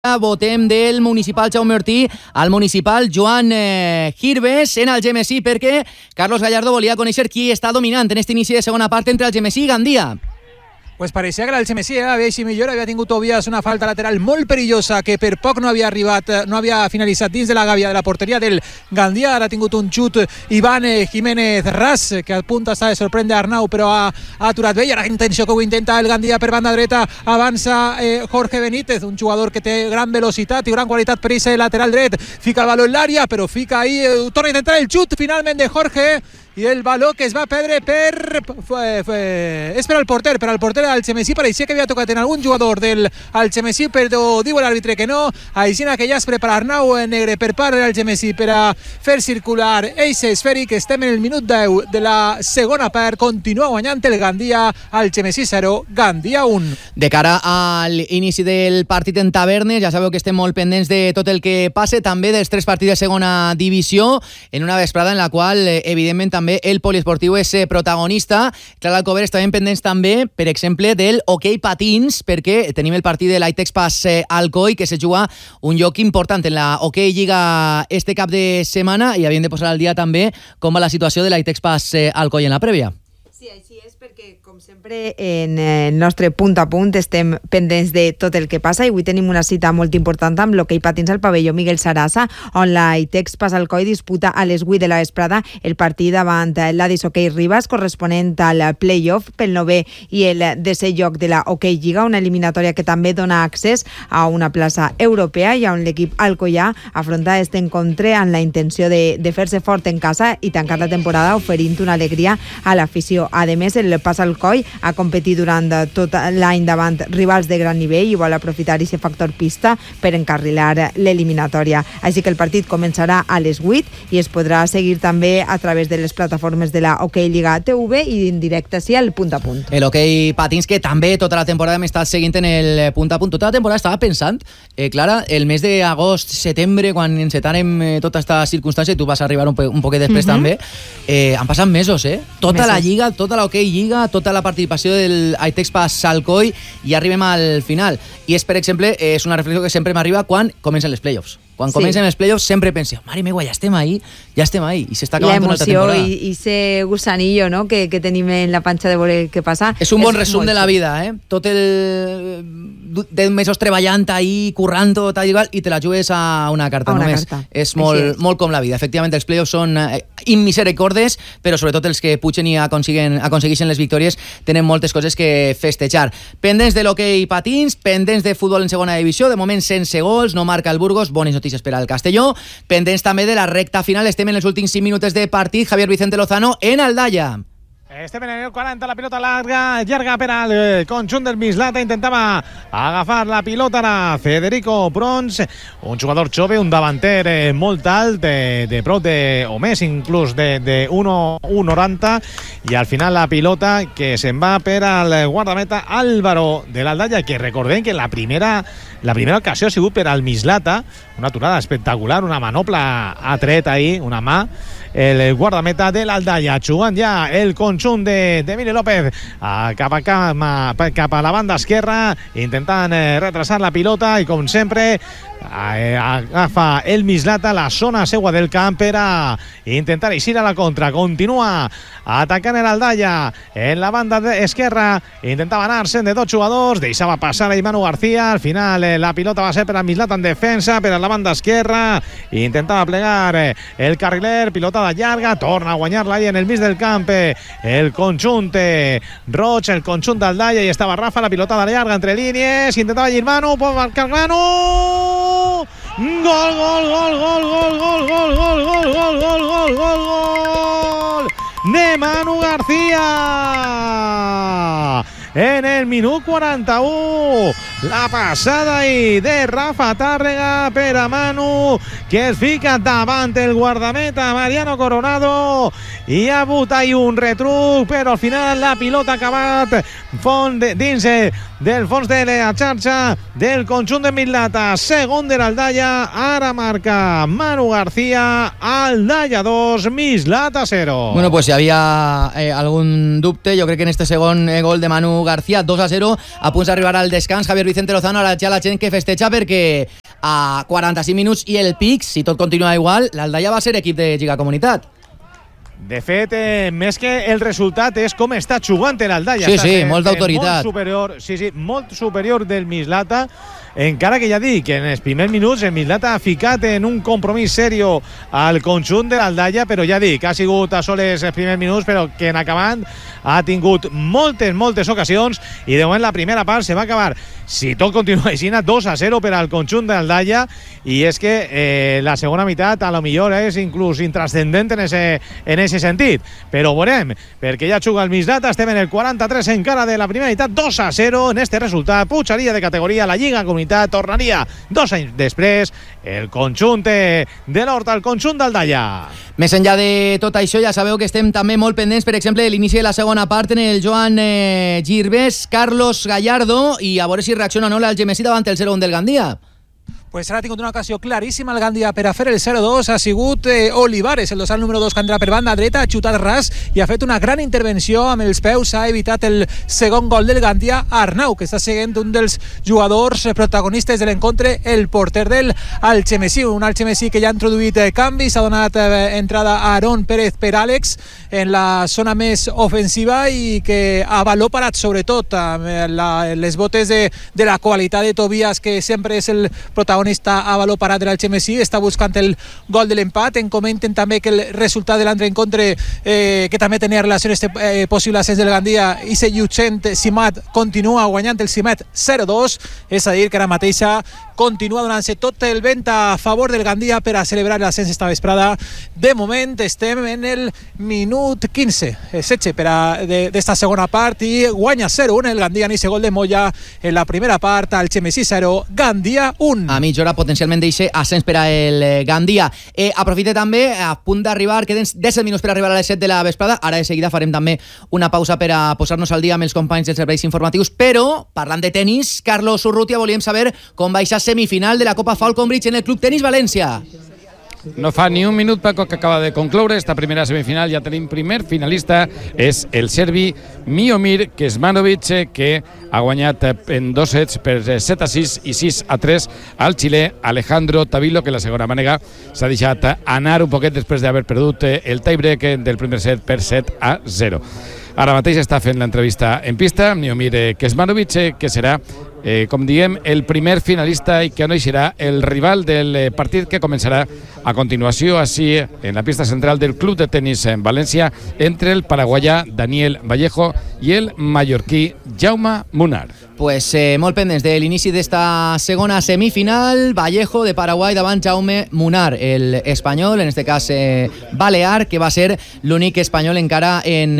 Votem del municipal Jaume Ortí al municipal Joan Girves en el Gemesí, perquè Carlos Gallardo volia conèixer qui està dominant en aquest inici de segona part entre el Gemesí i Gandia. Pues parecía que era el Gemesí, havia eixit millor, havia tingut Tobias una falta lateral molt perillosa que per poc no havia arribat, no havia finalitzat dins de la gàbia de la porteria del Gandia. Ara ha tingut un xut Iván Jiménez Ras, que a punt està de sorprendre Arnau, però ha aturat bé, i ara intenció que ho intenta el Gandia per banda dreta, avança Jorge Benítez, un jugador que té gran velocitat i gran qualitat per ese lateral dret, fica el baló en l'àrea, però fica ahí, torna a intentar el xut finalment de Jorge, i el baló que es va perdre és per al porter del Gemesí. Pareixia que havia tocat en algun jugador del Gemesí, però diu l'àrbitre que no. Aixina que ja es prepara Arnau Negre per part del Gemesí per a fer circular eixe esfèric. Estem en el minut 10 de la segona part, continua guanyant el Gandia, al Gemesí 0, Gandia 1. De cara al inici del partit en Tavernes, ja sabeu que estem molt pendents de tot el que passe, també dels 3 partits de segona divisió, en una vesprada en la qual, evidentment, també el poliesportiu és protagonista. Clara Alcover, estaven pendents també, per exemple, del hoquei patins, perquè tenim el partit de l'Aitex Pass Alcoi, que se juga un lloc important en la hoquei lliga este cap de setmana, i havien de posar al dia també com va la situació de l'Aitex Pass Alcoi en la prèvia. Sí, així és, perquè, com sempre, en el nostre punt a punt estem pendents de tot el que passa, i avui tenim una cita molt important amb l'hoquei patins al pavelló Miguel Sarasa, on l'Aitex Pass Alcoi disputa a les 8 de la vesprada el partit davant l'Adis Hockey Ribas, corresponent al play-off pel 9è i el 10è lloc de la Hockey Lliga, una eliminatòria que també dona accés a una plaça europea, i on l'equip alcoià afronta aquest encontre amb la intenció de fer-se fort en casa i tancar la temporada oferint una alegria a l'afició. A més, el Pass Alcoi ha competit durant tot l'any davant rivals de gran nivell i vol aprofitar aquest factor pista per encarrilar l'eliminatòria. Així que el partit començarà a les 8 i es podrà seguir també a través de les plataformes de la Hockey Lliga TV i en directe sí al punt a punt. El hoquei patins, que també tota la temporada hem estat seguint en el punt a punt. Tota la temporada estava pensant, Clara, el mes d'agost, setembre, quan encetàrem tota aquesta circumstància, i tu vas arribar un poquet després també, han passat mesos, Tota la Lliga, tota la Hockey Lliga, tota la participació del Aitex Pass Alcoi, i arribem al final. I és, per exemple, és una reflexió que sempre m'arriba quan comencen les playoffs. Quan comencen els playoffs sempre penso, mare meva, ja estem ahí, i s'està acabant una altra temporada. L'emoció i ese gusanillo, no?, que tenim en la panxa de veure què passa. És un bon resum de la vida, Tot el 10 mesos treballant ahí, currant tal igual, i te la jugues a una carta només. És molt com la vida. Efectivament, els playoffs són immisericordes, però sobretot els que pugen i aconsegueixen les victòries tenen moltes coses que festejar. Pendents de l'hoquei patins, pendents de futbol en segona divisió, de moment sense gols, no marca el Burgos, bones notícies per al Castelló. Pendents també de la recta final, estem en els últims 5 minuts de partit. Javier Vicente Lozano en Aldaya. Estem en el 40, la pilota llarga per al conjunt del Mislata. Intentava agafar la pilota ara Federico Brons, un jugador jove, un davanter molt alt, de prop de, o més inclús, de 1,90, i al final la pilota que se'n va per al guardameta Álvaro de l'Aldaya, que recordem que la primera ocasió ha sigut per al Mislata, una aturada espectacular, una manopla ha tret ahí, una mà, el guardameta de l'Aldaya, jugant ja el conjunt d'Emili López cap a la banda esquerra, intentant retrasar la pilota, i com sempre agafa el Mislata la zona seua del camp per a intentar eixir a la contra. Continua atacant l'Aldaya en la banda esquerra, intentava anar-se'n de 2 jugadors, deixava passar a Manu García, al final la pilota va ser per a Mislata en defensa, per a la banda esquerra, intentava plegar el carriler, pilotada llarga, torna a guanyar-la ahí en el mig del camp el conjunt roig, el conjunt d'Aldaya, i estava Rafa, la pilotada llarga entre línies, intentava llir Manu, pot marcar Manu, gol de Manu García en el minut 41. La passada ahí de Rafa Tàrrega per a Manu, que es fica davant el guardameta Mariano Coronado i ha hagut ahí un retruc, però al final la pilota ha acabat dins del fons de la xarxa del conjunt de Mislata. Segon de l'Aldaya, ara marca Manu García, Aldaya 2, Mislata 0. Bueno, pues si había algún dubte, jo crec que en este segon gol de Manu García, 2-0, a punts d'arribar al descans, Javier Vicente Lozano, ara ja la gent que festeja perquè a 45 minuts i el pic, si tot continua igual, l'Aldaya va ser equip de Lliga Comunitat. De fet, més que el resultat és com està jugant l'Aldaya. Sí, molt d'autoritat. Molt superior del Mislata, encara que ja dic que en els primers minuts el Mislata ha ficat en un compromís serio al conjunt de l'Aldaya, però ja dic, ha sigut a soles els primers minuts, però que en acabant ha tingut moltes ocasions i de moment la primera part se va acabar, si tot continua així, 2-0 per al conjunt d'Aldaya, i és que la segona meitat a lo millor és inclús intrascendent en ese sentit, però veurem, perquè ja juga el Mislata, estem en el 43 encara de la primera meitat, 2-0 en este resultat, pujaria de categoria la Lliga Comunitat, tornaria 2 anys després el conjunt de l'Horta, el conjunt d'Aldaya. Més enllà de tot això, ja sabeu que estem també molt pendents, per exemple, de l'inici de la segona part en el Joan Girbés, Carlos Gallardo, i a veure si reacciona o no l'Algemesí davant el 0-1 del Gandia. Pues ara ha tingut una ocasió claríssima el Gandia per a fer el 0-2, ha sigut Olivares, el dorsal número 2, que entra per banda dreta, ha xutat ras i ha fet una gran intervenció amb els peus, ha evitat el segon gol del Gandia. Arnau, que està seguint un dels jugadors protagonistes de l'encontre, el porter del Algemesí, un Algemesí que ja ha introduït canvis, ha donat entrada a Aaron Pérez per Àlex en la zona més ofensiva i que a valor parat, sobretot amb les botes de la qualitat de Tobias, que sempre és el protagonista a valor parat de l'Algemesí, està buscant el gol de l'empat. En comenten també que el resultat de l'altre encontre, que també tenia relació amb este possible ascens del Gandia, i se Llucent Simat continua guanyant el Simat 0-2, és a dir, que ara mateixa continua donant-se tot el vent a favor del Gandia per a celebrar l'ascens esta vesprada. De moment estem en el minut 15, 16 d'esta segona part, i guanya 0-1 el Gandia en ese gol de Moya en la primera part. Algemesí 0, Gandia 1. A mitja hora potencialment deixa ascens per al Gandia. Aprofite també, a punt d'arribar, queden 10 minuts per arribar a les 7 de la vesprada. Ara de seguida farem també una pausa per a posar-nos al dia amb els companys dels serveis informatius, però parlant de tenis, Carlos Urrutia, volíem saber com va aquesta semifinal de la Copa Falcon Bridge en el Club Tenis València. No fa ni un minut, Paco, que acaba de concloure esta primera semifinal. Ja tenim primer finalista, és el serbi Miomir Kecmanovic, que ha guanyat en 2 sets per 7-6 i 6-3 al xilè Alejandro Tavilo, que la segona mànega s'ha deixat anar un poquet després d'haver perdut el tiebreak del primer set per 7-0. Ara mateix està fent l'entrevista en pista Miomir Kecmanovic, que serà, com diem, el primer finalista i que coneixerà el rival del partit que començarà a continuació així en la pista central del Club de Tenis en València entre el paraguaià Daniel Vallejo i el mallorquí Jaume Munar. Pues molt pendents de l'inici d'esta segona semifinal. Vallejo de Paraguai davant Jaume Munar, el espanyol, en este cas balear, que va ser l'únic espanyol encara en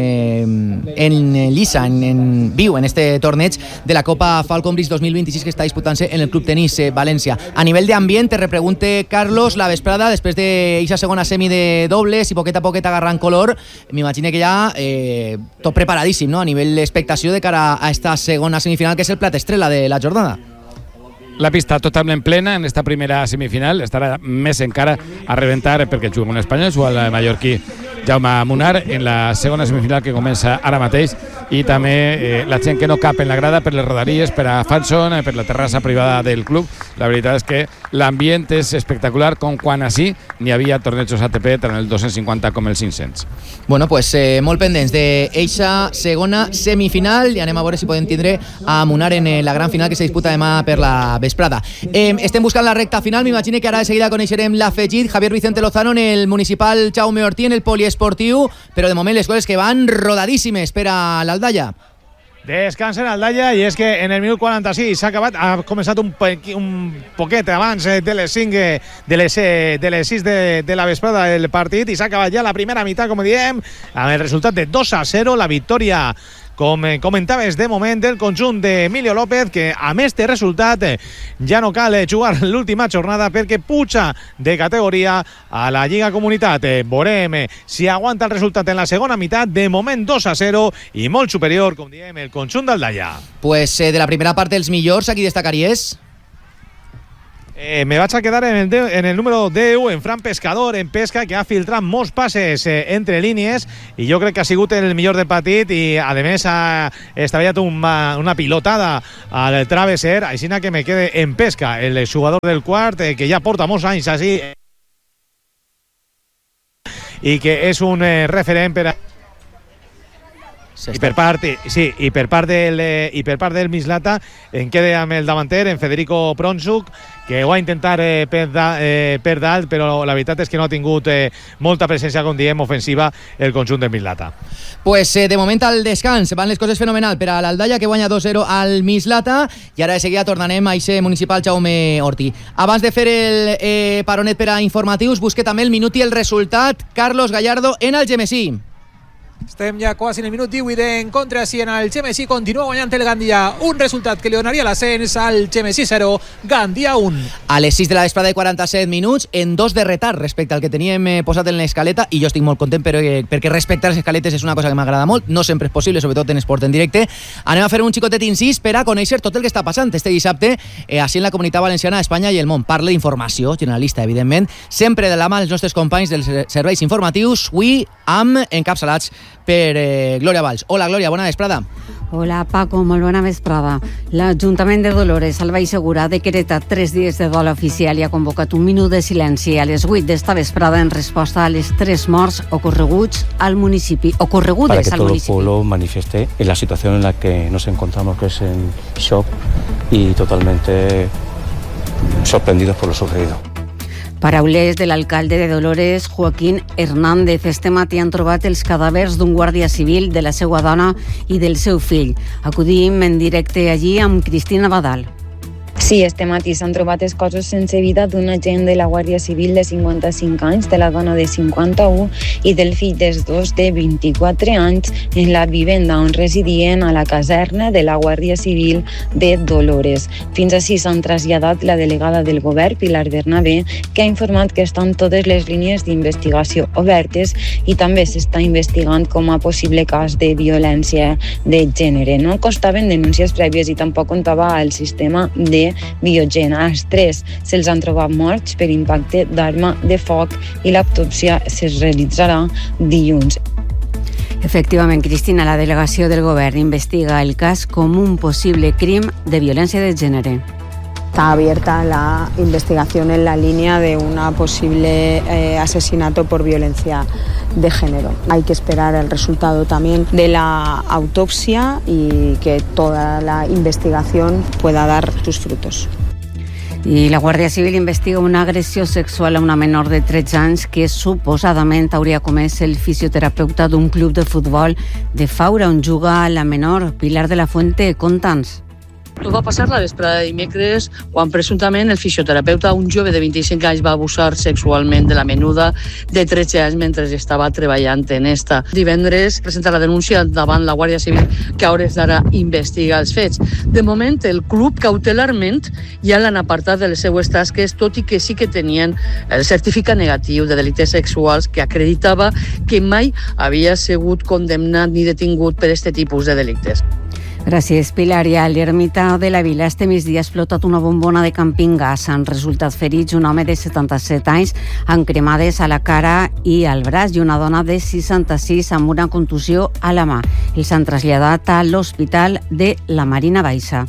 lliça, en viu en este torneig de la Copa Falcon Bridge 2026 que està disputant-se en el Club Tenis València. A nivell d'ambient, te repregunte, Carlos, la vesprada, després d'aquesta segona semi de dobles i poquet a poquet agarrant color, m'imagino que ja tot preparadíssim, no?, a nivell d'expectació de cara a esta segona semifinal, que és el plat estrella de la jornada. La pista totalment plena en esta primera semifinal, estarà més encara a reventar perquè juga un espanyol, juga el mallorquí Jaume Munar en la segona semifinal que comença ara mateix, i també la gent que no cap en la grada per les rodaries, per a Fanson, per la terrassa privada del club. La veritat és que l'ambient és espectacular, com quan així n'hi havia tornejos ATP tant el 250 com el 500. Bueno, pues molt pendents d'eixa segona semifinal i anem a veure si podem tindre a Munar en la gran final que se disputa demà per la vesprada. Estem buscant la recta final, m'imagino que ara de seguida coneixerem l'afegit. Javier Vicente Lozano en el municipal Jaume Ortí en el poliesportiu, però de moment les coses que van rodadíssimes per a l'Aldaya. Descansa en Aldaya, i és que en el minut 46 s'ha acabat, ha començat un poquet abans de les 5 de les 6 de la vesprada el partit, i s'ha acabat ja la primera meitat, com diem, amb el resultat de 2-0, la victòria com comentaves, de moment el conjunt d'Emilio López, que a més de resultat ja no cal jugar l'última jornada perquè puja de categoria a la Lliga Comunitat. Veurem si aguanta el resultat en la segona meitat. De moment 2-0 i molt superior, com diem, el conjunt d'Aldaya. Pues de la primera part dels millors, aquí destacaries? Me vaig a quedar en el número 10, en Fran Pescador, en pesca, que ha filtrat molts passes entre línies, i jo crec que ha sigut el millor del partit, i a més ha estavellat una pilotada al travesser, així que me quede en pesca el jugador del quart, que ja porta molts anys així i que és un referent per a... I per part del Mislata en queda amb el davanter, en Federico Pronchuk, que ho va intentar per dalt, però la veritat és que no ha tingut molta presència, com diem, ofensiva el conjunt del Mislata. Pues de moment al descans van les coses fenomenal per a l'Aldaya, que guanya 2-0 al Mislata, i ara de seguida tornarem a ese municipal Jaume Ortí. Abans de fer el paronet per a informatius, busque també el minut i el resultat. Carlos Gallardo en el Gemesí. Estem ja quasi en el minut 18 d'encontre, si en el Gemesí continua guanyant el Gandia, un resultat que li donaria l'ascens al Gemesí 0, Gandia 1. A les 6 de la vesprada i 47 minuts, en 2 de retard respecte al que teníem posat en l'escaleta, i jo estic molt content perquè respectar les escaletes és una cosa que m'agrada molt, no sempre és possible, sobretot en esport en directe. Anem a fer un xicotet incís per a conèixer tot el que està passant este dissabte així en la Comunitat Valenciana, Espanya i el món. Parla d'informació generalista, evidentment, sempre de la mà dels nostres companys dels serveis informatius, avui amb encapçalats per Glòria Valls. Hola, Glòria, bona vesprada. Hola, Paco, molt bona vesprada. L'Ajuntament de Dolores el va assegurar decreta 3 dies de dol oficial i ha convocat un minut de silenci a les 8 d'esta vesprada en resposta a les 3 morts ocorregudes al municipio. Para que todo el pueblo manifieste en la situación en la que nos encontramos, que es en shock y totalmente sorprendidos por lo sucedido. Paraules de l'alcalde de Dolores, Joaquín Hernández. Este matí han trobat els cadàvers d'un guàrdia civil, de la seva dona i del seu fill. Acudim en directe allí amb Cristina Badal. Sí, este matí s'han trobat els cossos sense vida d'un agent de la Guàrdia Civil de 55 anys, de la dona de 51 i del fill dels dos de 24 anys en la vivenda on residien a la caserna de la Guàrdia Civil de Dolores. Fins així s'han traslladat la delegada del govern, Pilar Bernabé, que ha informat que estan totes les línies d'investigació obertes i també s'està investigant com a possible cas de violència de gènere. No constaven denúncies prèvies i tampoc comptava el sistema de Biogen. Als 3 se'ls han trobat morts per impacte d'arma de foc i l'autòpsia es realitzarà dilluns. Efectivament, Cristina, la delegació del govern investiga el cas com un possible crim de violència de gènere. Está abierta la investigación en la línea de un posible asesinato por violencia de género. Hay que esperar el resultado también de la autopsia y que toda la investigación pueda dar sus frutos. I la Guàrdia Civil investiga una agressió sexual a una menor de 13 anys que suposadament hauria comès el fisioterapeuta d'un club de futbol de Faura on juga la menor. Pilar de la Fuente, conta'ns. Tot va passar la vesprada de dimecres quan presumptament el fisioterapeuta, un jove de 25 anys, va abusar sexualment de la menuda de 13 anys mentre estava treballant en esta. Divendres presenta la denúncia davant la Guàrdia Civil, que a hores d'ara investiga els fets. De moment, el club cautelarment ja l'han apartat de les seues tasques, tot i que sí que tenien el certificat negatiu de delictes sexuals que acreditava que mai havia sigut condemnat ni detingut per aquest tipus de delictes. Gràcies, Pilar. I a l'ermita de la Vila este migdia ha explotat una bombona de camping gas. Han resultat ferits un home de 77 anys amb cremades a la cara i al braç i una dona de 66 amb una contusió a la mà. Els han traslladat a l'Hospital de la Marina Baixa.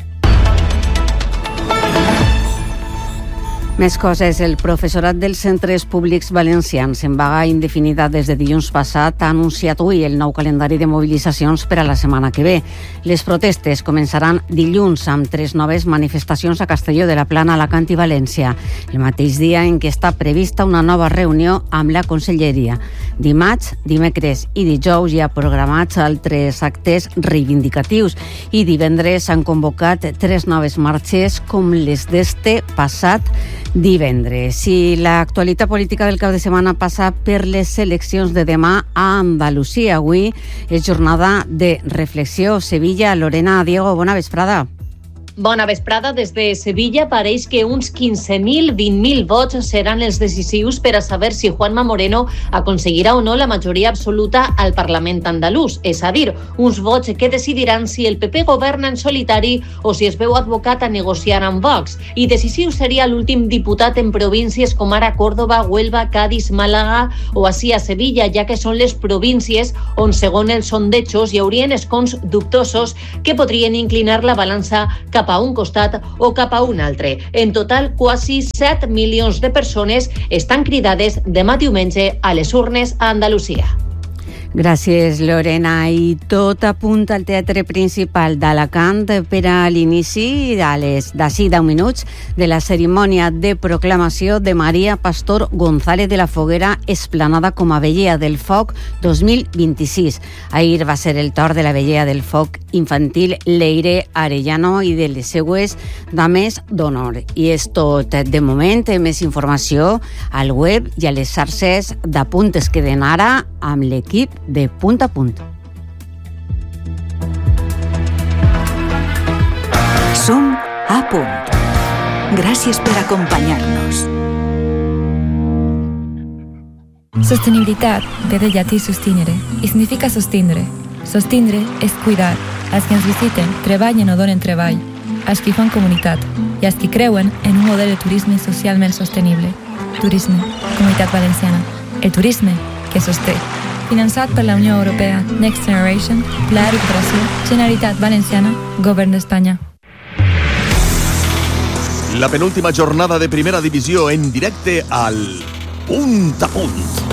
Més coses. El professorat dels centres públics valencians en vaga indefinida des de dilluns passat ha anunciat avui el nou calendari de mobilitzacions per a la setmana que ve. Les protestes començaran dilluns amb 3 noves manifestacions a Castelló de la Plana, Alacant i València, el mateix dia en què està prevista una nova reunió amb la Conselleria. Dimarts, dimecres i dijous hi ha programats altres actes reivindicatius i divendres s'han convocat 3 noves marxes com les d'este passat divendres. Si l'actualitat política del cap de setmana passa per les eleccions de demà a Andalusia, avui és jornada de reflexió. Sevilla, Lorena, Diego, bona vesprada. Bona vesprada. Des de Sevilla pareix que uns 15.000, 20.000 vots seran els decisius per a saber si Juanma Moreno aconseguirà o no la majoria absoluta al Parlament andalús. És a dir, uns vots que decidiran si el PP governa en solitari o si es veu advocat a negociar amb Vox. I decisiu seria l'últim diputat en províncies com ara Córdoba, Huelva, Cádiz, Màlaga o així a Sevilla, ja que són les províncies on, segons els sondejos, hi haurien escons dubtosos que podrien inclinar la balança cap a un costat o cap a un altre. En total, quasi 7 milions de persones estan cridades demà diumenge a les urnes a Andalusia. Gràcies, Lorena. I tot apunta al Teatre Principal d'Alacant per a l'inici d'ací 10 minuts de la cerimònia de proclamació de Maria Pastor González de la Foguera, esplanada com a Vellea del Foc 2026. Ahir va ser el torn de la Vellea del Foc infantil Leire Arellano i de les seues dames d'honor. I és tot de moment. Més informació al web i a les xarxes d'Apunt. Es queden ara amb l'equip de Punt a Punt. Som a Punt. Gràcies per acompanyar-nos. Sostenibilitat ve del llatí sustinere i significa sostindre. Sostindre és cuidar. Els que ens visiten, treballen o donen treball. Els que fan comunitat i els que creuen en un model de turisme socialment sostenible. Turisme, Comunitat Valenciana. El turisme que sosté. Finançat per la Unió Europea, Next Generation, Pla de Recuperació, Generalitat Valenciana, Govern d'Espanya. La penúltima jornada de Primera Divisió en directe al Punt a Punt.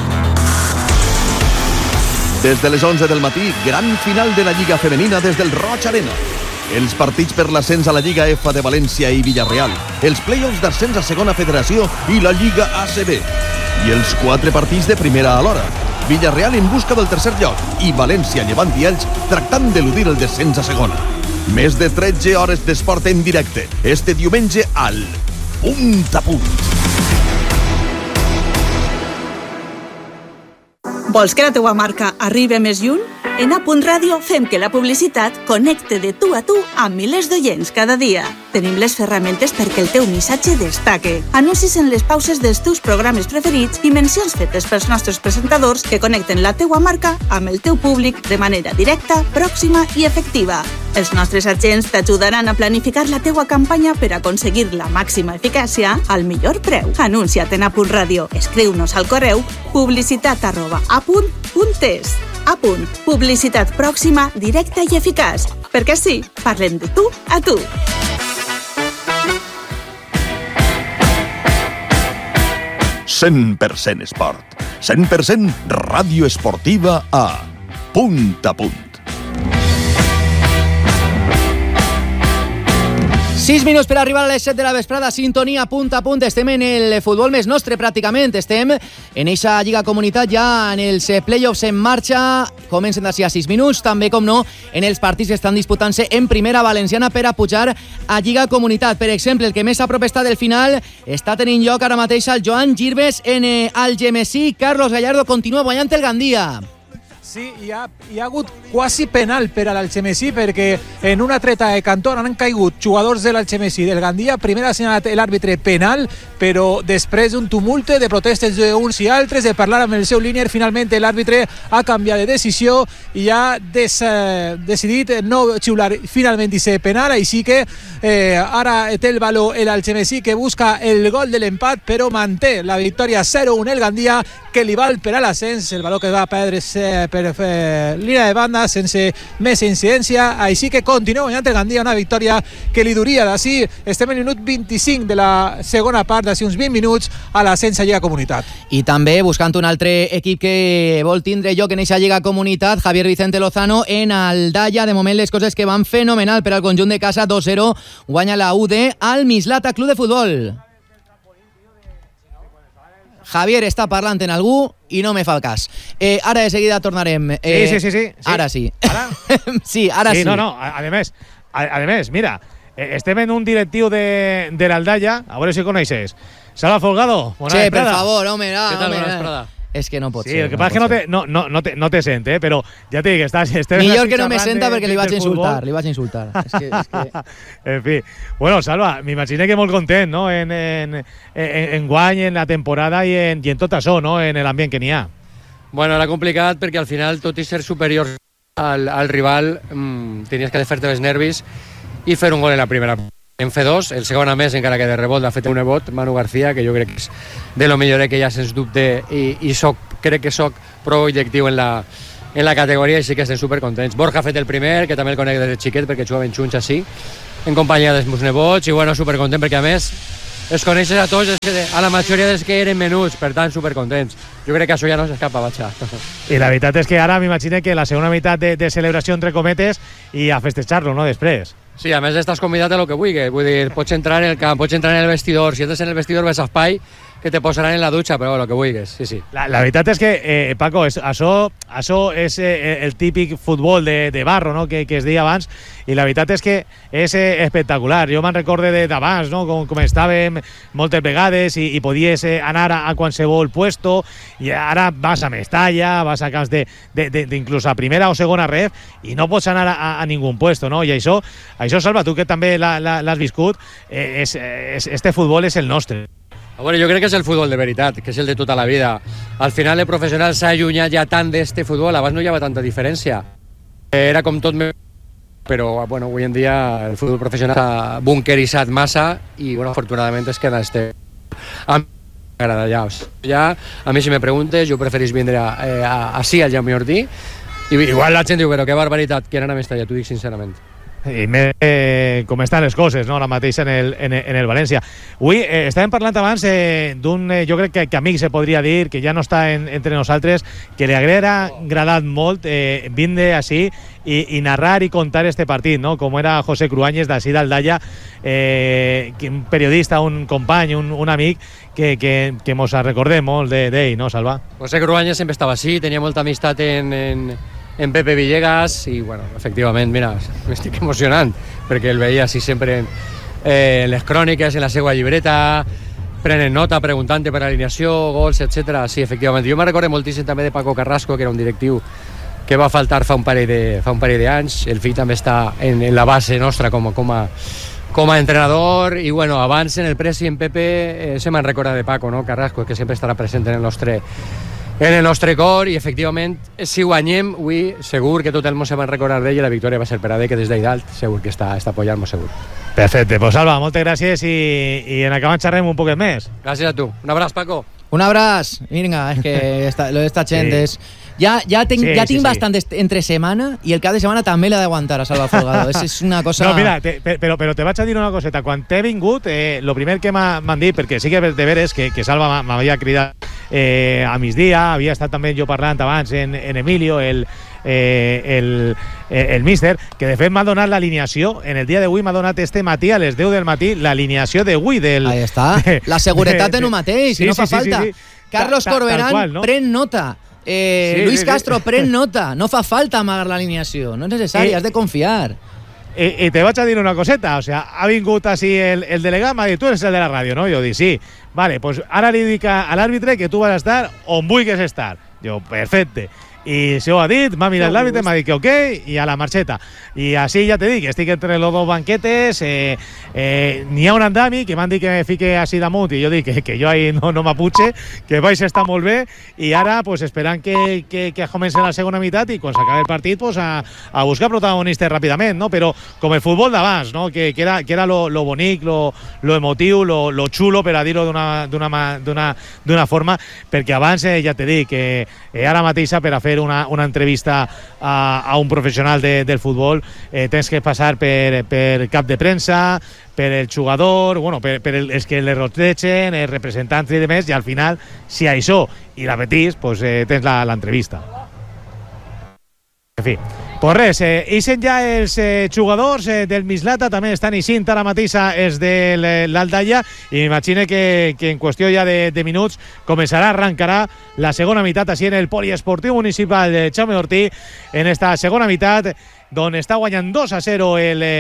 Des de les 11 del matí, gran final de la Lliga Femenina des del Roig Arena. Els partits per l'ascens a la Lliga F de València i Villarreal, els play-offs d'ascens a Segona Federació i la Lliga ACB. I els 4 partits de primera alhora. Villarreal en busca del tercer lloc i València, Llevant i Elx tractant d'eludir el descens a segona. Més de 13 hores d'esport en directe este diumenge al Punt a Punt. Vols que la teua marca arribi més lluny? En A Punt Ràdio fem que la publicitat connecte de tu a tu amb milers d'oients cada dia. Tenim les ferramentes perquè el teu missatge destaque. Anuncis en les pauses dels teus programes preferits i mencions fetes pels nostres presentadors que connecten la teua marca amb el teu públic de manera directa, pròxima i efectiva. Els nostres agents t'ajudaran a planificar la teua campanya per aconseguir la màxima eficàcia al millor preu. Anuncia't en A Punt Ràdio. Escriu-nos al correu publicitat@apunt.es. A Punt. Publicitat pròxima, directa i eficaç. Perquè sí, parlem de tu a tu. «100% esport». 100% ràdio esportiva a Punt a Punt. 6 minuts per arribar a les 7 de la vesprada, sintonia Punt a Punt. Estem en el futbol més nostre, pràcticament. Estem en eixa Lliga Comunitat, ja en els play-offs en marxa. Comencen d'ací a 6 minuts. També, com no, en els partits que estan disputant-se en primera valenciana per a pujar a Lliga Comunitat. Per exemple, el que més a prop està del final està tenint lloc ara mateix el Joan Girbes en Algemesí. Carlos Gallardo continua guanyant el Gandia. Sí, hi ha hagut quasi penal per a l'Algemesí perquè en una treta de Cantor han caigut jugadors de l'Algemesí del Gandia. Primer ha assenyalat l'àrbitre penal, però després d'un tumulte de protestes d'uns i altres, de parlar amb el seu líder, finalment l'àrbitre ha canviat de decisió i ha decidit no xiular finalment aquest penal, així que ara té el valor l'Algemesí, que busca el gol de l'empat, però manté la victòria 0-1 el Gandia, que li val per a l'ascens. El valor que va perdre per línia de banda sense més incidència, així que continua guanyant el Gandia, una victòria que li duria d'ací. Estem en el minut 25 de la segona part, d'ací uns 20 minuts a l'ascens a Lliga Comunitat. I també buscant un altre equip que vol tindre lloc en eixa Lliga Comunitat, Javier Vicente Lozano en Aldaya. De moment les coses que van fenomenal per al conjunt de casa. 2-0 guanya la UD al Mislata Club de Futbol. Javier està parlant en algú i no me fa el cas. Ara de seguida tornarem. Sí. Ara sí. ¿Ara? Sí, ara sí. No, además, mira, estem en un directiu de l'Aldaya, a veure si coneixes. Salva Folgado, bona Sí, vesprada. per favor, home, Què tal, home. bona vesprada? És que no pot Sí, ser. el que passa és que no te sent, però ja t'he dit que estàs... Millor que no me senta perquè li vaig insultar, És que... En fi. Bueno, Salva, m'imagino que molt content, no?, en guany, en la temporada i en tot això, no?, en l'ambient que n'hi ha. Bueno, era complicat perquè al final, tot i ser superiors al rival, tenies que fer-te els nervis i fer un gol en la primera. En fer dos, el segon a més, encara que de rebot l'ha fet un nebot, Manu García, que jo crec que és de lo millor que hi ha, sens dubte, i crec que soc prou objectiu en la categoria i sí que estem supercontents. Borja ha fet el primer, que també el conec des de xiquet perquè jugaven junts així, en companyia dels meus nebots, i bueno, supercontent perquè a més els coneixes a tots, a la majoria dels que eren menuts, per tant, supercontents. Jo crec que això ja no s'escapa, vaja. I la veritat és que ara m'imagino que la segona meitat de celebració, entre cometes, i a festejar-lo, no?, després. Sí, a més estàs convidat a lo que vulguis, vull dir, pots entrar en el camp, pots entrar en el vestidor, si entres en el vestidor ves espai que te posaran en la dutxa, però lo que vulguis, sí, sí. La veritat és que, Paco, això és el típic futbol de barro, no?, que es deia abans, i la veritat és que és espectacular. Jo me'n recorde d'abans, no?, com estàvem moltes vegades i podies anar a qualsevol puesto, i ara vas a Mestalla, vas a camps inclús a primera o segona ref, i no pots anar a ningú puesto, no? I això, Salva, tu que també l'has viscut, este futbol és el nostre. Bueno, jo crec que és el futbol de veritat, que és el de tota la vida. Al final el professional s'ha allunyat ja tant d'este futbol, abans no hi havia tanta diferència. Era com tot però bueno, avui en dia el futbol professional s'ha bunkeritzat massa i bueno, afortunadament es queda a mi m'agrada ja. A mi si me preguntes, jo preferís vindre així al Jaume Ortí, i igual la gent diu, però que barbaritat, que anar a Mestalla, t'ho dic sincerament. I més com estan les coses, no?, ara mateix en el València. Avui estàvem parlant abans d'un, jo crec que amic se podria dir, que ja no està entre nosaltres, que li haguera agradat molt vindre així i narrar i contar este partit, no?, com era José Cruanyes d'ací d'Aldalla, un periodista, un company, un amic que mos recordem molt d'ell, no, Salva? José Cruanyes sempre estava així, tenia molta amistat en Pepe Villegas i, bueno, efectivament, mira, m'estic emocionant perquè el veia així sempre en les cròniques, en la seva llibreta, prenen nota, preguntant per alineació, gols, etc. Sí, efectivament. Jo me recordo moltíssim també de Paco Carrasco, que era un directiu que va faltar fa un parell d'anys. El fill també està en la base nostra com a entrenador i, bueno, abans en el Presi, en Pepe, se me'n recorda de Paco, no? Carrasco, que sempre estarà present en el nostre cor, i efectivament si guanyem avui segur que tot el món se va recordar d'ell i la victòria va ser per a ell, que des d'ahí dalt segur que està apoyant-nos segur. Perfecte, pues Salva, moltes gràcies i en acabant xerrem un poquet més. Gràcies a tu, un abraç, Paco. Un abraç, vinga, és que lo d'esta gent és... Ja tinc bastant entre setmana i el cap de setmana també l'ha d'aguantar a Salva Folgado. És una cosa... No, mira, però te vaig a dir una coseta. Quan t'he vingut, lo primer que m'han dit, perquè sí que de veres que Salva m'havia cridat a migdia, havia estat també jo parlant abans en Emilio, el míster, que de fet m'ha donat l'alineació, en el dia d'avui m'ha donat este matí a les 10 del matí l'alineació d'avui del... Ahí està, la seguretat en un mateix, no fa falta. Carlos Corberán, pren nota. Luis Castro, pren nota. No fa falta amagar l'alineació, no és necessari, has de confiar. I te vaig a dir una coseta, o sea, ha vingut així el delegat, m'ha dit, tu eres el de la ràdio, no? Jo dic, sí. Vale, pues ara li dic a l'àrbitre que tu vas a estar on vulguis estar. Jo, perfecte. I se ho ha dit, m'ha mirat l'àrbitre, m'ha dit que ok, i a la marxeta. I així ja te dic, estic entre los dos banquetes, n'hi ha un andami que m'han dit que me fique així damunt, i jo dic que jo ahí no m'aputxe, que vais a estar molt bé, i ara pues, esperant que comenci la segona meitat i quan s'acabi el partit pues, a buscar protagonistes ràpidament, no? Però com el futbol d'abans, no? que era lo bonic, lo emotiu, lo xulo, per a dir-ho d'una forma, perquè abans ja te dic que ara mateixa per a fer una entrevista a un professional del futbol tens que passar per cap de premsa, per el jugador, bueno, per els que le rotegen, els representants i demés, i al final, si això i la petís, pues, tens l'entrevista. En fi, pues res, ixen ja els jugadors del Mislata, també estan ixint ara mateix els de l'Aldalla, i m'imagino que en qüestió ja de minuts arrencarà la segona meitat així en el poliesportiu municipal de Jaume Ortí, en esta segona meitat d'on està guanyant 2-0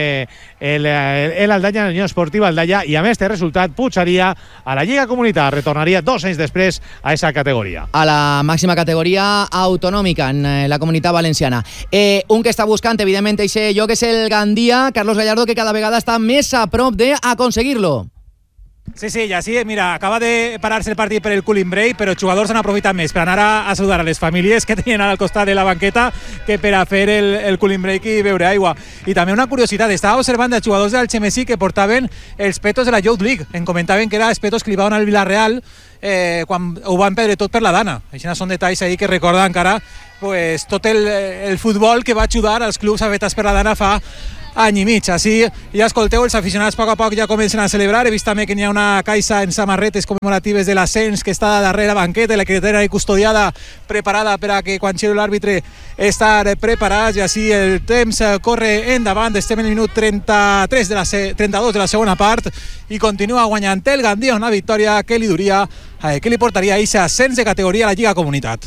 l'Aldaya, la Unió Esportiva Aldaya, i amb este resultat pujaria a la Lliga Comunitat, retornaria 2 anys després a esa categoria. A la màxima categoria autonòmica en la Comunitat Valenciana. Un que està buscant, evidentment, aquest lloc és el Gandia, Carlos Gallardo, que cada vegada està més a prop d'aconseguir-lo. Sí, y así, mira, acaba de pararse el partido per el cooling break, però els jugadors han aprofitat més per anar a saludar a les famílies que tenien al costat de la banqueta que per a fer el cooling break i beure aigua. I també una curiositat, estava observant els jugadors del Xemesí que portaven els petos de la Youth League. Em comentaven que eren els petos que li van al Villarreal quan ho van perdre tot per la Dana. Això són detalls ahí que recorda encara pues, tot el futbol que va ajudar als clubs afectats per la Dana fa any i mig. Així ja escolteu, els aficionats a poc ja comencen a celebrar. He vist també que hi ha una caixa en samarretes commemoratives de l'ascens que està darrere la banqueta, la que tenen custodiada, preparada per a que quan xerri l'àrbitre estar preparats, i així el temps corre endavant. Estem en el minut 32 de la segona part i continua guanyant el Gandia, una victòria que li portaria a aquest ascens de categoria a la Lliga Comunitat.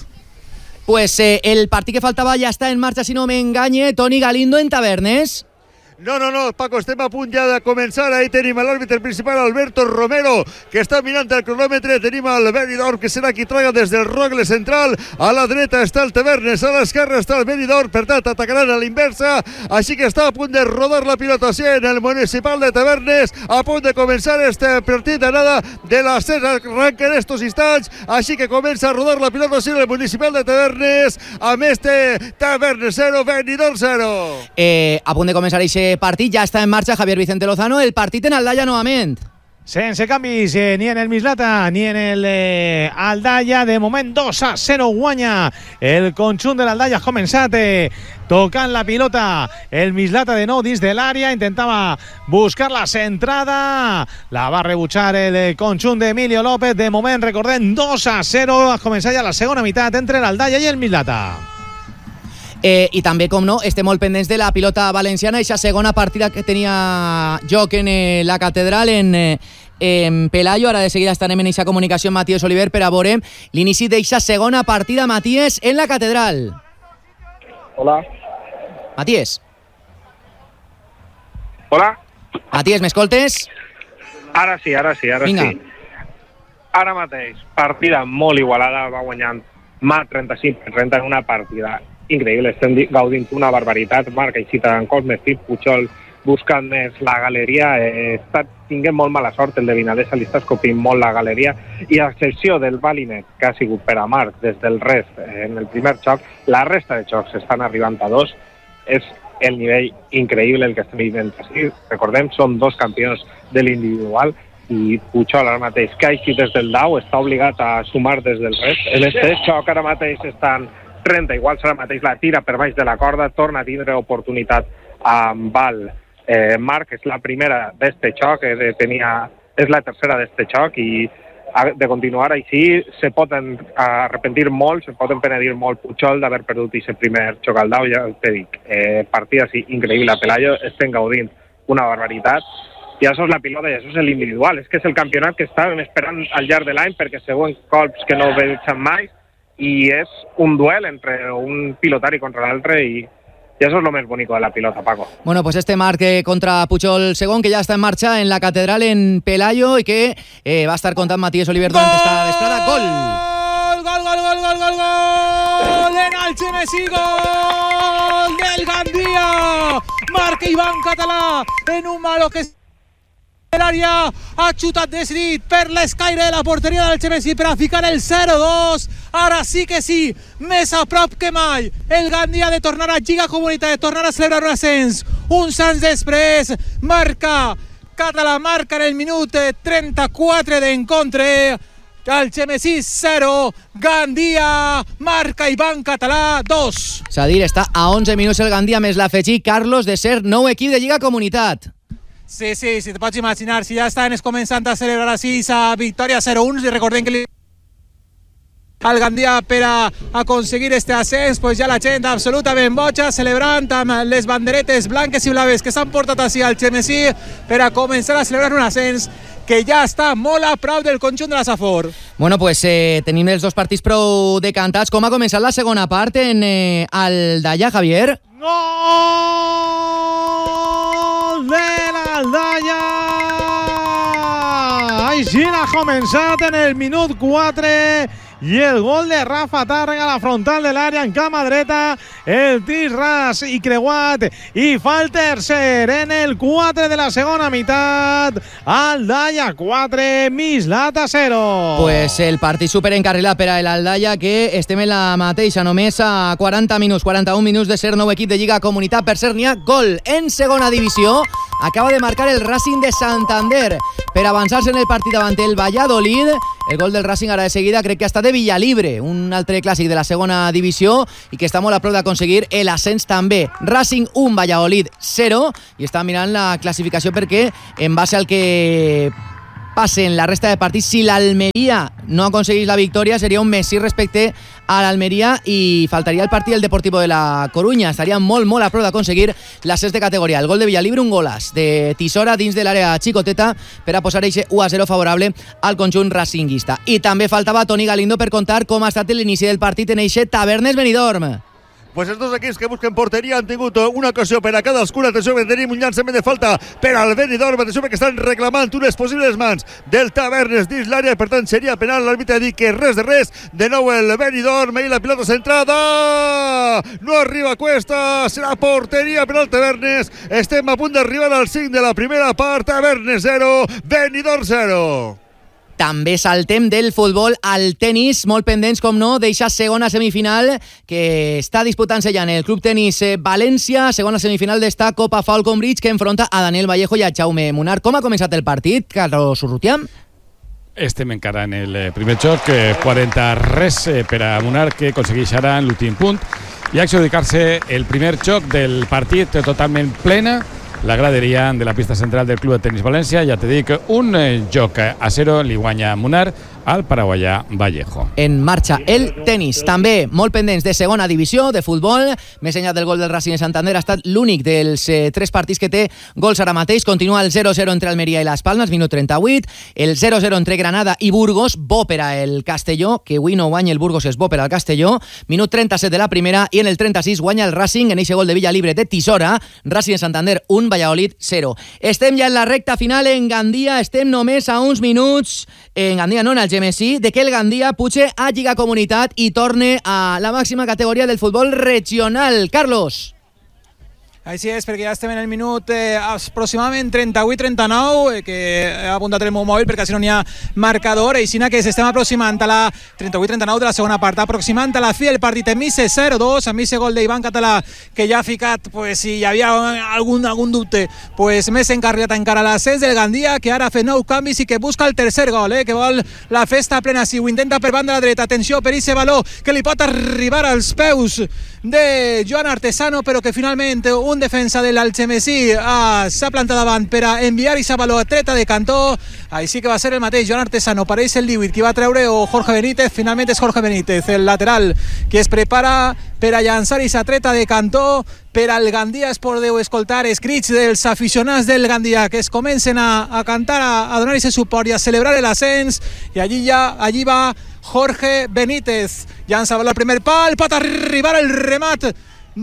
Pues el partit que faltava ja està en marxa, si no m'enganye. Toni Galindo en Tavernes. No, Paco, estem a punt ja de començar. Ahí tenim l'àrbitre principal, Alberto Romero, que està mirant el cronòmetre. Tenim el Benidorm, que serà qui traga des del rogle central. A la dreta està el Tavernes, a l'esquerra està el Benidorm, per tant atacaran a l'inversa, així que està a punt de rodar la pilota en el municipal de Tavernes, a punt de començar este partit d'anada de l'ascens, arranca en estos instants, així que comença a rodar la pilota en el municipal de Tavernes, amb este Tavernes 0, Benidorm 0. A punt de començar aquest partit, ja està en marxa Javier Vicente Lozano, el partit en Aldaya novament. Sense canvis ni en el Mislata ni en el Aldaya. De moment 2-0 guanya el conjunt de l'Aldaya. Ha començat tocant la pilota el Mislata de nou dins de l'àrea, intentava buscar la centrada, la va rebutjar el conjunt d'Emilio López. De moment, recordem, 2-0. Ha començat ja la segona meitat entre l'Aldaya i el Mislata. I també, com no, estem molt pendents de la pilota valenciana, aquesta segona partida que tenia joc en la catedral en Pelayo. Ara de seguida estarem en aquesta comunicació amb Matías Oliver per a veure l'inici d'aquesta segona partida. Matías, en la catedral. Hola. Matías. Hola. Matías, m'escoltes? Ara sí. Vinga. Sí. Ara mateix, partida molt igualada, va guanyant Mat 35-30 en una partida increïble, estem gaudint una barbaritat. Marc així en Cosme Fit, Puigol buscant més la galeria, està tinguent molt mala sort el de Vinalesa, li està escopint molt la galeria, i a excepció del Balinet, que ha sigut per a Marc des del rest en el primer xoc, la resta de xocs estan arribant a 2. És el nivell increïble el que estem vivint així. Recordem, són 2 campions de l'individual, i Puigol ara mateix, que així des del dau, està obligat a sumar des del rest. En este xoc ara mateix estan 30 iguals, ara mateix la tira per baix de la corda, torna a tindre oportunitat amb el Marc, és la primera d'este xoc, és la tercera d'este xoc, i de continuar així se poden arrepentir molt, se poden penedir molt Puigol d'haver perdut aquest primer xoc al dau. Ja te dic, partida així increïble a Pelayo, estem gaudint una barbaritat, i això és la pilota i això és l'individual. És que és el campionat que estàvem esperant al llarg de l'any, perquè següent cops que no veiem mai, i és un duel entre un pilotari contra l'altre, i això és lo més bonico de la pilota, Paco. Bueno, pues este Marc contra Puigol segon, que ja està en marxa en la catedral en Pelayo, i que va estar contant Matías Oliver durant esta vesprada. Gol! Gol en el Xemesí, gol del Gandia. Marca Iván Català en un malo que l'àrea, ha xutat decidit per l'escaire de la porteria del Xemesí per a ficar el 0-2. Ara sí que sí, més a prop que mai el Gandia de tornar a Lliga Comunitat, de tornar a celebrar un ascens. Uns anys després, marca Català, marca en el minut 34 d'encontre. El Xemesí 0, Gandia marca Iván Català 2. És a dir, està a 11 minuts el Gandia, més l'afegir Carlos de ser nou equip de Lliga Comunitat. Sí, te pots imaginar, si ja estan començant a celebrar així la victòria 0-1, i recordem que el Gandia per a aconseguir este ascens, pues ja la gent absolutament boja, celebrant amb les banderetes blanques i blaves que s'han portat així al Xemesí per a començar a celebrar un ascens que ja està molt a prop del conjunt de la Safor. Bueno, pues tenim els dos partits prou decantats. Com ha començat la segona part en Aldaya, Javier? Gol de l'Aldaya! Així ha començat en el minut 4 i el gol de Rafa Tàrrega a la frontal de l'àrea en cama dreta, el tir ras i creuat, i fa el tercer en el 4 de la segona meitat. Aldaya 4, Mislata 0. Pues el partit superencarrilat per a l'Aldaya, que estem en la mateixa, només a 41 minuts de ser nou equip de Lliga Comunitat. Per cert, n'hi ha gol en segona divisió. Acaba de marcar el Racing de Santander per avançar-se en el partit davant el Valladolid. El gol del Racing ara de seguida crec que ha estat de Villalibre, un altre clàssic de la segona divisió i que està molt a prop d'aconseguir l'ascens també. Racing 1, Valladolid 0, i està mirant la classificació perquè en base al que passen la resta de partits, si l'Almeria no aconseguís la victòria seria un messi respecte a l'Almeria i faltaria el partit del Deportivo de la Coruña. Estaria molt a prop d'aconseguir l'ascens de categoria. El gol de Villalibre, un golaç de Tisora dins de l'àrea xicoteta per a posar eixe 1-0 favorable al conjunt racinguista. I també faltava Toni Galindo per contar com ha estat l'inici del partit en eixe Tavernes Benidorm. Pues els dos equips que busquen porteria han tingut una ocasió per a cadascuna. Atenció, que tenim un llançament de falta per al Benidorm. Atenció, que estan reclamant unes possibles mans del Tavernes dins l'àrea, per tant seria penal. L'àrbitre ha dit que res de res. De nou el Benidorm i la pilota centrada. No arriba Cuesta, serà porteria per al Tavernes. Estem a punt d'arribar al 5 de la primera part. Tavernes 0, Benidorm 0. També saltem del futbol al tenis, molt pendents, com no, d'eixa segona semifinal que està disputant-se ja en el Club Tenis València, segona semifinal d'esta Copa Falcon Bridge, que enfronta a Daniel Vallejo i a Jaume Munar. Com ha començat el partit, Carlos Urrutia? Estem encara en el primer xoc, 40-0 per a Munar, que aconsegueix ara l'últim punt i adjudicar-se el primer xoc del partit totalment plena. La graderia de la pista central del Club de Tenis València, ja te dic, un joc a 0 li guanya Munar al paraguaià Vallejo. En marxa el tenis, també molt pendents de segona divisió de futbol. Més enllà del gol del Racing de Santander, ha estat l'únic dels 3 partits que té gols ara mateix. Continua el 0-0 entre Almeria i Las Palmas, minut 38, el 0-0 entre Granada i Burgos, bo per a el Castelló, que avui no guanya el Burgos, és bo per al Castelló, minut 37 de la primera, i en el 36 guanya el Racing en eixe gol de Villalibre de Tisora. Racing de Santander 1, Valladolid 0. Estem ja en la recta final en Gandia, estem només a uns minuts, en Gandia no, en el Gemesí, de que el Gandia puja a Lliga Comunitat i torne a la màxima categoria del futbol regional. Carlos. Així és, perquè ja estem en el minut aproximadament 38-39, que he apuntat el meu mòbil perquè si no n'hi ha marcador, i sinó que s'estem aproximant a la 38-39 de la segona part, aproximant a la fi del partit. En Mise 0-2, a Mise gol d'Ivan Català, que ja ha ficat, pues, si hi havia algun dubte, pues, més encarrilat encara l'ascens del Gandia, que ara fa 9 canvis i que busca el tercer gol, que vol la festa plena. Si ho intenta per banda la dreta, atenció per ese baló que li pot arribar als peus de Joan Artesano, però que finalment un defensa de l'Algemesí s'ha plantat davant per a enviar i baló a treta de cantó. Així que va ser el mateix Joan Artesano, pareix el 18 qui va treure, o Jorge Benítez. Finalment és Jorge Benítez, el lateral, que es prepara per a llançar i treta de cantó per al Gandia. Es podeu escoltar els crits dels aficionats del Gandia, que es comencen a cantar, a donar ese suport i a celebrar l'ascens, i allí va Jorge Benítez, llança baló al primer pal, pot arribar el remat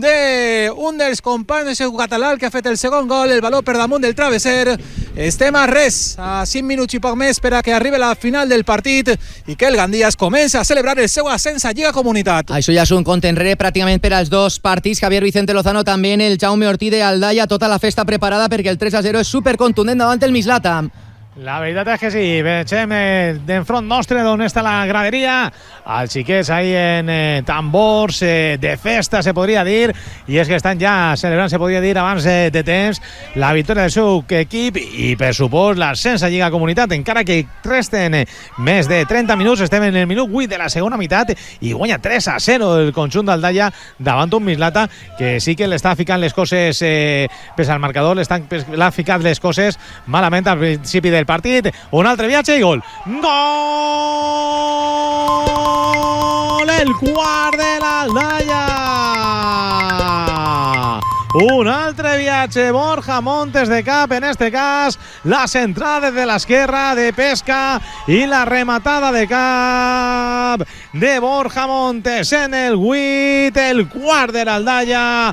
d'un dels companys de català que ha fet el segon gol, el baló per damunt del travesser. Estem a res, a 5 minuts i poc més per a que arribi la final del partit i que el Gandia es comença a celebrar el seu ascens a Lliga Comunitat. Això ja és un compte enrere pràcticament per als dos partits. Javier Vicente Lozano, també en el Jaume Ortí de Aldaya, tota la festa preparada perquè el 3-0 és supercontundent davant el Mislata. La veritat és que sí, veiem d'enfront nostre d'on està la graderia, els xiquets ahí en tambors de festa, se podria dir, i és que estan ja celebrant, se podria dir, abans de temps, la victòria del seu equip i, per supost, l'ascens a Lliga Comunitat, encara que resten més de 30 minuts. Estem en el minut 8 de la segona meitat i guanya 3-0 el conjunt d'Aldaya davant un Mislata que sí que l'està ficant les coses pes al marcador, l'ha ficat les coses malament al principi del partit. Un altre viatge i gol. Gol! El quart de l'Aldaya! Un altre viatge, Borja Montes de cap, en este cas, la centrada de l'esquerra de Pesca i la rematada de cap de Borja Montes en el 8, el quart de l'Aldaya,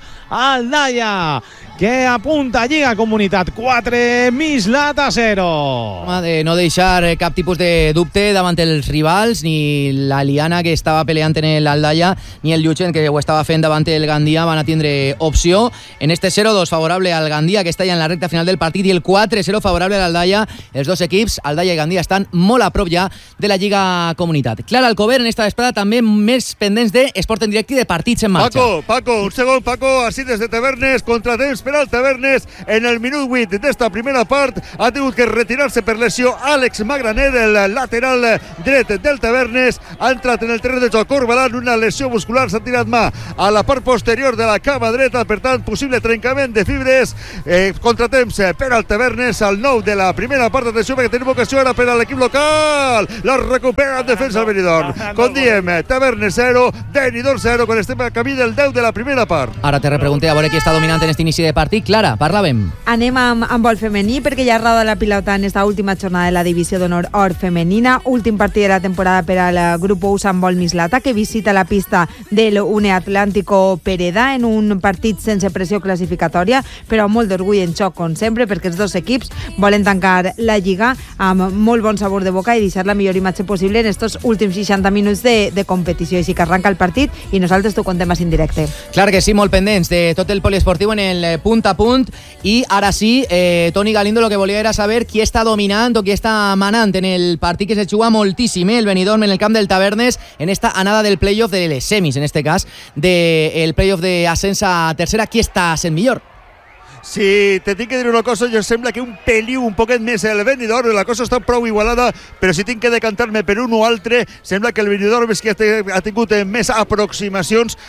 que apunta a Lliga Comunitat 4, Mislata 0. De no deixar cap tipus de dubte davant els rivals, ni la Liana, que estava peleant en l'Aldaya, ni el Llutxen, que ho estava fent davant el Gandia, van a tindre opció. En este 0-2 favorable al Gandia, que està ja en la recta final del partit, i el 4-0 favorable a l'Aldaya. Els dos equips, Aldaya i Gandia, estan molt a prop ja de la Lliga Comunitat. Clara Alcover, en esta vesprada, també més pendents d'esport en directe i de partits en marxa. Paco, un segon, Paco, així des de Tavernes, contratemps per al Tavernes en el minut 8 d'esta primera part. Ha tingut que retirar-se per lesió Àlex Magraner, el lateral dret del Tavernes. Ha entrat en el terreny de joc Corbalan, una lesió muscular, s'ha tirat mà a la part posterior de la cama dreta, per tant, possible trencament de fibres. Contratemps per al Tavernes al 9 de la primera part. Atenció, perquè tenim ocasió ara per a l'equip local. La recupera en defensa al Benidorm. Com diem, Tavernes 0, Benidorm 0, quan estem a camí del 10 de la primera part. Ara te repregunté a veure qui està dominant en aquest inici de partit. Clara, parlàvem. Anem amb vol femení, perquè ja ha rodat la pilota en esta última jornada de la Divisió d'Honor Or femenina. Últim partit de la temporada per al grup US amb vol Mislata, que visita la pista del UNE Atlántico Pereda en un partit sense pressió classificatòria, però amb molt d'orgull en xoc, com sempre, perquè els dos equips volen tancar la Lliga amb molt bon sabor de boca i deixar la millor imatge possible en estos últims 60 minuts de competició. Així que arranca el partit i nosaltres t'ho contem en directe. Clar que sí, molt pendents de tot el poliesportiu en el punt a punt. I ara sí, Toni Galindo, lo que volia era saber qui està dominant o qui està manant en el partit que se juga moltíssim, el Benidorm en el camp del Tavernes, en esta anada del playoff de les semis, en este cas, del playoff d'ascens a tercera. Qui està sent millor? Si te tinc que dir una cosa, jo sembla que un peliu un poquet més el Benidorm, la cosa està prou igualada, però si tinc que decantar-me per un o altre, sembla que el Benidorm és que ha tingut més aproximacions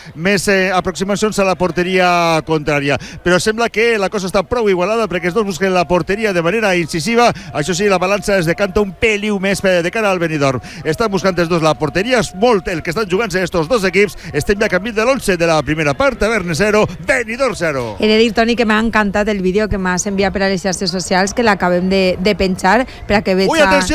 a la porteria contrària, però sembla que la cosa està prou igualada perquè els dos busquen la porteria de manera incisiva. Això sí, la balança es decanta un peliu més de cara al Benidorm. Estan buscant els dos la porteria, és molt el que estan jugant-se estos dos equips. Estem ja camí de l'11 de la primera part. Tavernes 0, Benidorm 0. He de dir, Toni, que m'ha encantat el vídeo que m'has enviat per a les xarxes socials, que l'acabem de penjar per a que veig... Ui, atenció!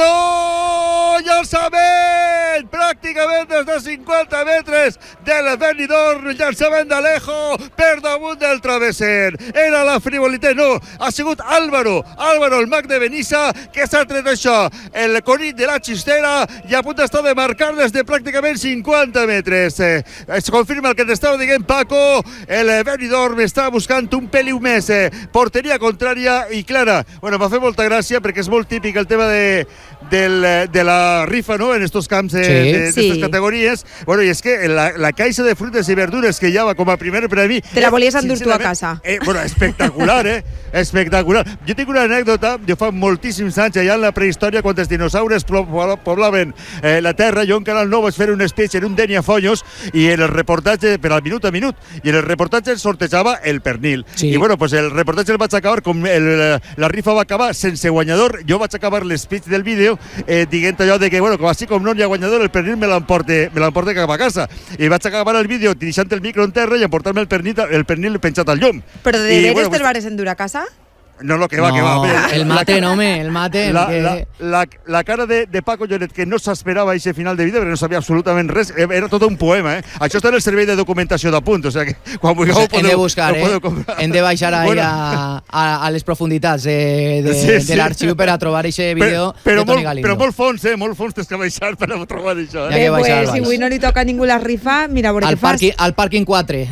Llançament! Pràcticament des de 50 metres del Benidorm, llançament d'Alejo per damunt del travesser. Era la frivolitat, no, ha sigut Álvaro, el mag de Benissa, que s'ha tret això, el conit de la xistera, i a punt està de marcar des de pràcticament 50 metres. Es confirma el que t'estava dient, Paco, el Benidorm està buscant un peliu més, porteria contrària. I Clara, bueno, m'ha fet molta gràcia perquè és molt típic el tema de la rifa, ¿no?, en estos camps de estas categories. Bueno, i és que la caixa de frutes i verdures que hi ha com a primer premi... Te la volies endur tu a casa. Bueno, espectacular, espectacular. Jo tinc una anècdota, jo fa moltíssims anys, allà en la prehistòria, quan els dinosaures poblaven la terra, jo encara no vaig fer un speech en un Denia Foños, i en el reportatge, per al minut a minut, i en el reportatge sortejava el pernil. I bueno, pues el reportatge el vaig acabar, com la rifa va acabar sense guanyador, jo vaig acabar l'espeech del vídeo dient allò de que, bueno, com així com no hi ha guanyador, el pernil me l'emporte cap a casa. I vaig acabar el vídeo deixant el micro en terra i emportar-me el pernil penjat al llom. Però de veres te'l vares endur a casa? No, que va. El mate, el mate. La cara de Paco Lloret, que no s'esperava a aquest final de vídeo, perquè no sabia absolutament res, era tot un poema, Això està en el servei de documentació d'apunt, o sigui que quan vulgueu hem de buscar, hem de baixar ahir a les profunditats de l'arxiu per a trobar aquest vídeo de Toni Galindo. Però molt fons tens que baixar per a trobar això. Pues si avui no li toca a ningú la rifa, mira, a veure què fas. Al pàrquing 4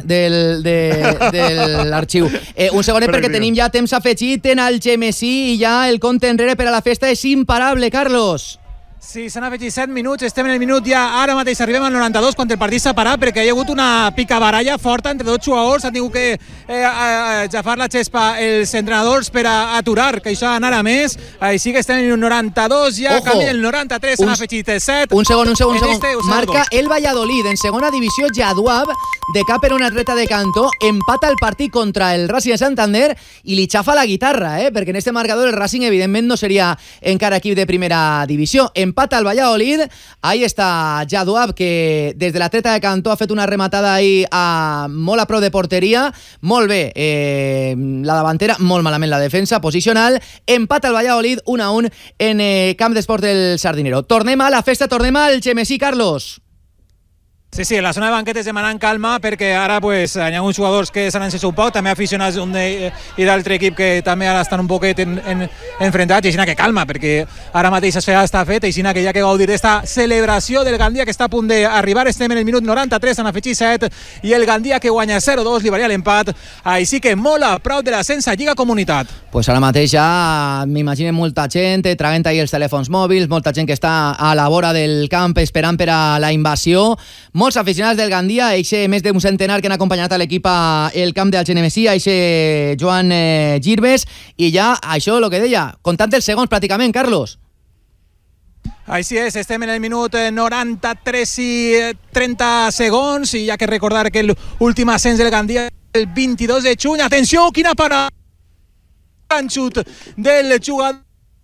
de l'arxiu. Un segonet, perquè tenim ja temps afegit en el Gemesí i ja el compte enrere per a la festa és imparable, Carlos. Sí, s'han afegit 7 minuts, estem en el minut ja, ara mateix arribem al 92 quan el partit s'ha parat perquè hi ha hagut una picabaralla forta entre dos jugadors, han tingut que agafar la xespa els entrenadors per a aturar que això anara més, així que estem en el 92 ja, camí del 93, s'han afegit 7. Un segon. Marca el Valladolid en segona divisió, Jadouab, de cap per una atleta de Cantó, empata el partit contra el Racing de Santander i li xafa la guitarra, perquè en este marcador el Racing evidentment no seria encara equip de primera divisió. empata el Valladolid. Ahí està Jadouab, que des de la treta de Cantó ha fet una rematada ahí molt a prop de porteria. Molt bé la davantera, molt malament la defensa posicional. Empata el Valladolid 1-1 en camp d'esport del Sardinero. Tornem a la festa, tornem al Gemesí, Carlos. Sí, la zona de banquetes demanant calma perquè ara pues, hi ha uns jugadors que s'han encès un poc, també aficionats d'un i d'altre equip que també ara estan un poquet enfrontats, i així que calma, perquè ara mateix està fet, i així que ja que gaudir d'esta celebració del Gandia que està a punt d'arribar. Estem en el minut 93, han afegit 7, i el Gandia que guanya 0-2, li varia l'empat, així que molt a prop de l'ascens a Lliga Comunitat. Pues ara mateix ja m'imagino molta gent traient ahí els telèfons mòbils, molta gent que està a la vora del camp esperant per a la invasió. Molts aficionats del Gandia, eixe més d'un centenar que han acompanyat a l'equip al camp del Genesí, eixe Joan Girbes, i ja això, el que deia, comptant els segons pràcticament, Carlos. Així és, estem en el minut 93 i 30 segons, i hi ha que recordar que l'últim ascens del Gandia el 22 de juny. Atenció, quina parada! Xut del jugador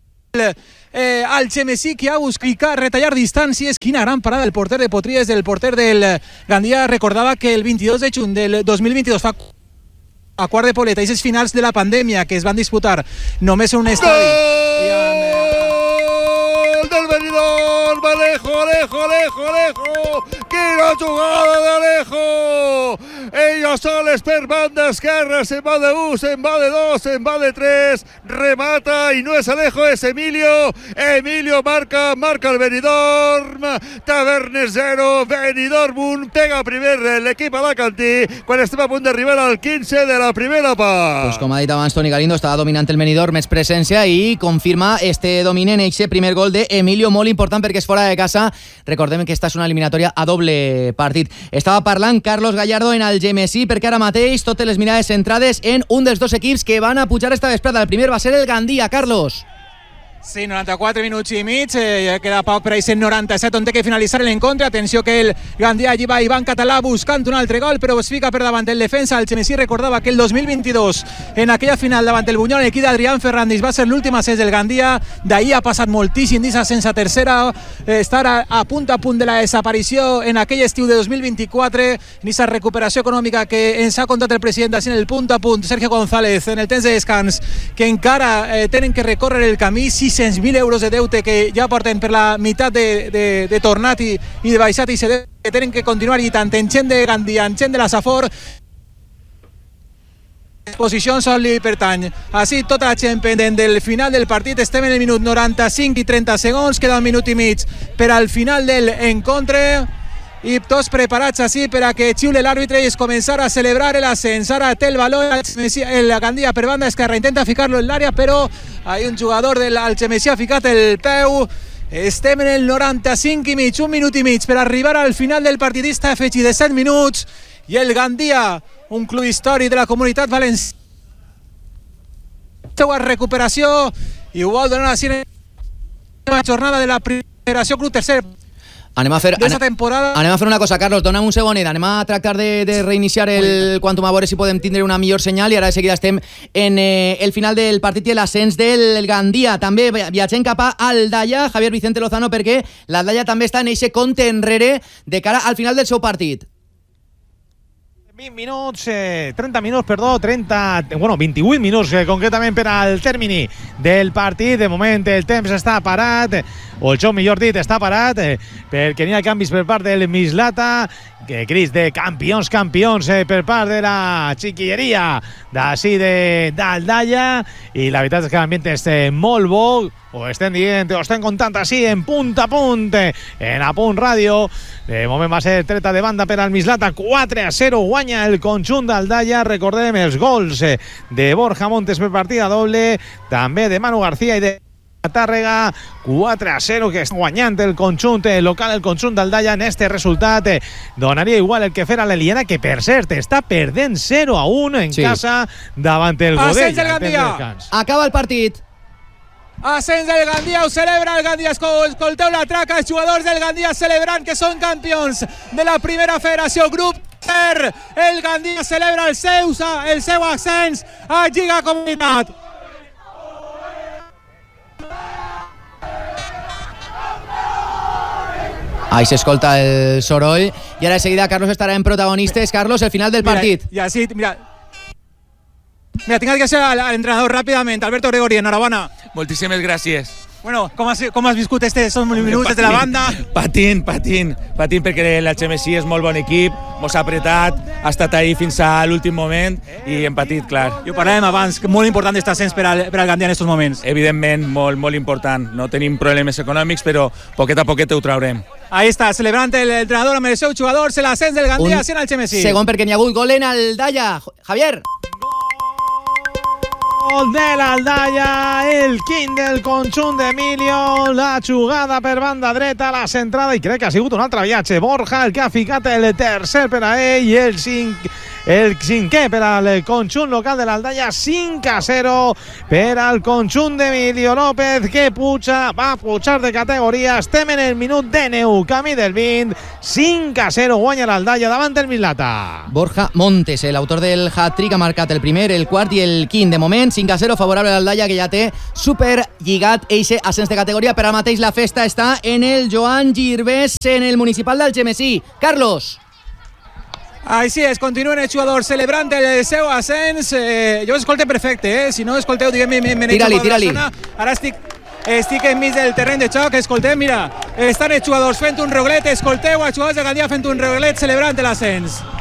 al Gemesí, que ha buscat retallar distàncies. Quina gran parada del porter de Potries, del porter del Gandia. Recordava que el 22 de juny del 2022 fa a quart de pobleta, aquestes finals de la pandèmia que es van disputar només en un estadi. ¡Gol del Benidorm! ¡Alejo! ¡Quina jugada de Alejo! Ellos soles per banda esquerra, se'n va de 1, se'n va de 2, se'n va de 3, remata i no és Alejo, és Emilio. Emilio marca el Benidorm. Tavernes 0, Benidorm 1, pega primer l'equip alacantí quan estem a punt d'arribar al 15 de la primera part. Pues com ha dit abans Toni Galindo, estava dominant el Benidorm, més presència, i confirma este domini en eixe primer gol d'Emilio, molt important perquè és fora de casa. Recordem que esta és una eliminatòria a doble partit. Estava parlant Carlos Gallardo en el Gemesí perquè ara mateix totes les mirades centrades en un dels dos equips que van a pujar esta vesprada. El primer va ser el Gandia, Carlos. Sí, 94 minuts i mig, ja queda poc per a 97 on té que finalitzar l'encontre. Atenció que el Gandia allí va Ivan Català buscant un altre gol, però es fica per davant el defensa. El Gemesí recordava que el 2022 en aquella final davant el Bunyol, l'equip d'Adrián Fernández va ser l'últim ascens del Gandia. D'ahir ha passat moltíssim dins ascens a tercera, estar a punt de la desaparició en aquell estiu de 2024, en aquesta recuperació econòmica que ens ha contat el president d'ací en el punt a punt, Sergio González, en el temps de descans, que encara tenen que recórrer el camí. 600.000 euros de deute que ja porten per la meitat de tornat i de baixat, i se tenen que continuar, i tant en gent de Gandia, en gent de la Safor, posicions on li pertany. Així tota la gent pendent del final del partit. Estem en el minut 95 i 30 segons, queda un minut i mig per al final del encontre, i tots preparats així per a que xiule l'àrbitre i es començar a celebrar l'ascens. Ara té el valor el Gandia per banda esquerra, intenta ficar-lo en l'àrea, però hay un jugador del Gemesí ha ficat el peu. Estem en el 95 i mig, un minut i mig per arribar al final del partidista, afegit de 7 minuts, i el Gandia, un club històric de la Comunitat Valenciana, seva recuperació, i ho vol donar així en la jornada de la Federació Club Tercer. Anem a fer una cosa, Carlos, dona'm un segonet. Anem a tractar de reiniciar el Quantum, a veure si podem tindre una millor senyal, i ara de seguida estem en el final del partit i l'ascens del Gandia. També viatgem cap a Aldaya, Javier Vicente Lozano, perquè l'Aldaya també està en eixe compte enrere de cara al final del seu partit. 28 minuts concretament per al termini del partit. De moment el temps està parat, o el joc millor dit està parat, perquè n'hi ha canvis per part del Mislata, que crits de campions per part de la xiquilleria d'ací d'Aldaya, i la veritat és que l'ambient és molt bo. Ho estem dient, ho estem contant així en punt a punt, en A Punt Ràdio. De moment va ser treta de banda per al Mislata, 4-0 guanya el conjunt d'Aldaya. Recordem els gols de Borja Montes per partida doble, també de Manu García i de Tàrrega. 4-0 que està guanyant el conjunt local, el conjunt d'Aldaya. En este resultat donaria igual el que fera l'Eliana, que per cert està perdent 0-1 en casa davant el Godella. Acaba el partit. Ascens del Gandia, ho celebra el Gandia. Escolteu la traca, els jugadors del Gandia celebrant que són campions de la primera federació grup. El Gandia celebra el seu ascens a Lliga Comunitat. Ahí se escolta el soroll. Y ahora enseguida Carlos estará en protagonistas. Carlos, el final del partido. Ya, sí, mira, tinc que ser l'entrenador ràpidament. Alberto Gregori, enhorabona. Moltíssimes gràcies. Bueno, com has viscut estos minuts de la banda? Patint, perquè l'Algemesí és molt bon equip, mos ha apretat, ha estat ahí fins a l'últim moment i hem patit, clar. I ho parlàvem abans, molt important aquest ascens per al Gandia en aquests moments. Evidentment, molt important. No tenim problemes econòmics, però poquet a poquet ho traurem. Ahí està, celebrant el entrenador amb els seus jugadors, l'ascens del Gandia sent Algemesí. Segon perquè n'hi ha hagut gol en Aldaya. Javier. Gol de l'Aldaya, el quint del conjunt d'Emilio, la jugada per banda dreta, la centrada, i crec que ha sigut un altre viatge. Borja, el que ha ficat el tercer per a ell, i el cinquè per al conjunt local de l'Aldaya. 5-0 per al conjunt d'Emilio López, que va pujar de categoria. Estem en el minut de camí del 20. 5-0 guanya l'Aldaya davant el Mislata. Borja Montes, el autor del hat-trick, ha marcat el primer, el quart i el quint. De moment, 5-0 favorable a l'Aldaya, que ja té superlligat eixe ascens de categoria. Per ara mateix la festa està en el Joan Girbès, en el municipal d'Algemesí. Carlos. Així és, continuen els jugadors celebrant el seu ascens. Jo escolte perfecte, si no escolteu, diguem-me... Tira-li. Ara estic enmig del terreny de xoc, escolteu, mira, estan els jugadors fent un reglet, escolteu els jugadors de Gandia fent un reglet celebrant l'ascens.